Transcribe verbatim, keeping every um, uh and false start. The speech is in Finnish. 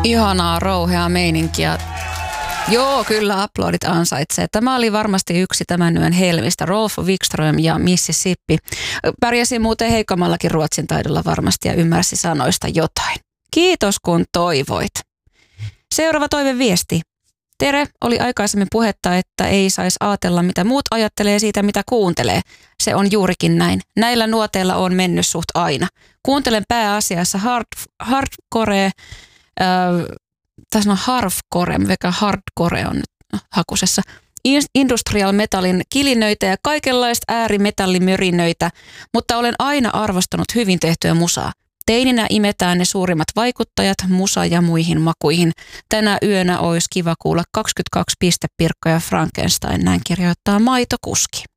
Ihanaa rouheaa meininkiä. Joo, kyllä aplodit ansaitsee. Tämä oli varmasti yksi tämän yön helmistä. Rolf Wikström ja Mississippi. Pärjäsi muuten heikommallakin ruotsin taidolla varmasti ja ymmärsi sanoista jotain. Kiitos kun toivoit. Seuraava toiveviesti. Tere, oli aikaisemmin puhetta, että ei saisi ajatella, mitä muut ajattelee siitä, mitä kuuntelee. Se on juurikin näin. Näillä nuoteilla on mennyt suht aina. Kuuntelen pääasiassa hard, hardcore, äh, tässä on harfcore, mikä hardcore on nyt hakusessa, industrial metallin kilinöitä ja kaikenlaista äärimetallimörinöitä, mutta olen aina arvostanut hyvin tehtyä musaa. Teininä imetään ne suurimmat vaikuttajat musa- ja muihin makuihin. Tänä yönä olisi kiva kuulla kaksikymmentäkaksi pistepirkkoja Frankenstein, näin kirjoittaa Maitokuski.